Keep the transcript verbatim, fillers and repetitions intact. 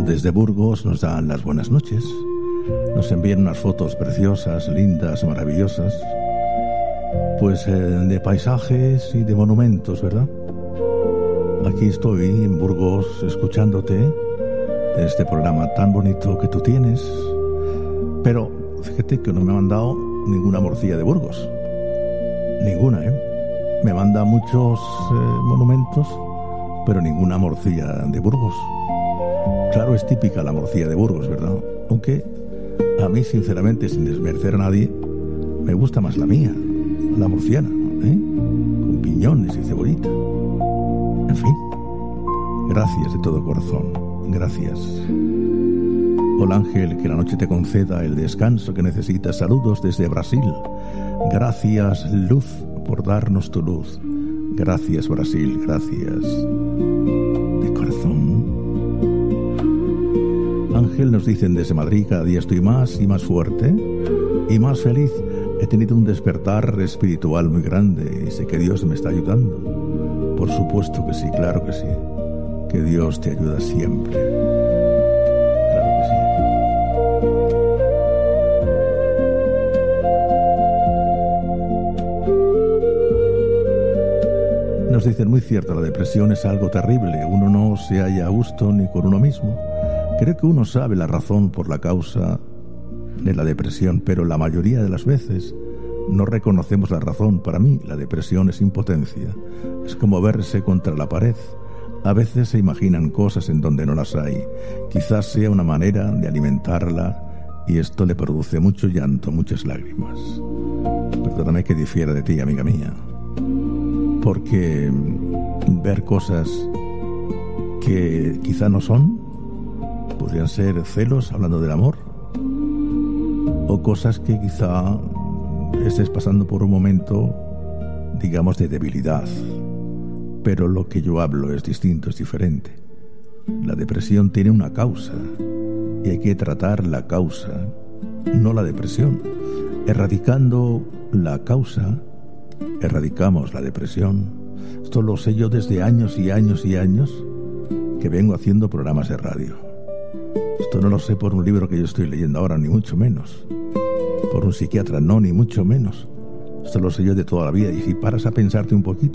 Desde Burgos nos dan las buenas noches. Nos envían unas fotos preciosas, lindas, maravillosas. Pues eh, de paisajes y de monumentos, ¿verdad? Aquí estoy en Burgos escuchándote en este programa tan bonito que tú tienes. Pero fíjate que no me ha mandado ninguna morcilla de Burgos. Ninguna, ¿eh? Me manda muchos eh, monumentos, pero ninguna morcilla de Burgos. Claro, es típica la morcilla de Burgos, ¿verdad? Aunque a mí, sinceramente, sin desmerecer a nadie, me gusta más la mía, la murciana, ¿eh? Con piñones y cebollita. En fin, gracias de todo corazón, gracias. Hola Ángel, que la noche te conceda el descanso que necesitas. Saludos desde Brasil. Gracias, Luz, por darnos tu luz. Gracias, Brasil, gracias. De corazón. Ángel, nos dicen desde Madrid, cada día estoy más y más fuerte y más feliz. He tenido un despertar espiritual muy grande y sé que Dios me está ayudando. Por supuesto que sí, claro que sí. Que Dios te ayuda siempre. Claro que sí. Nos dicen, muy cierto, la depresión es algo terrible. Uno no se halla a gusto ni con uno mismo. Creo que uno sabe la razón por la causa de la depresión, pero la mayoría de las veces no reconocemos la razón. Para mí, la depresión es impotencia. Es como verse contra la pared. A veces se imaginan cosas en donde no las hay. Quizás sea una manera de alimentarla y esto le produce mucho llanto, muchas lágrimas. Perdóname que difiera de ti, amiga mía, porque ver cosas que quizá no son, podrían ser celos, hablando del amor, o cosas que quizá estés pasando por un momento, digamos, de debilidad. Pero lo que yo hablo es distinto, es diferente. La depresión tiene una causa y hay que tratar la causa, no la depresión. Erradicando la causa, erradicamos la depresión. Esto lo sé yo desde años y años y años que vengo haciendo programas de radio. Esto no lo sé por un libro que yo estoy leyendo ahora, ni mucho menos. Por un psiquiatra, no, ni mucho menos. Esto lo sé yo de toda la vida. Y si paras a pensarte un poquito,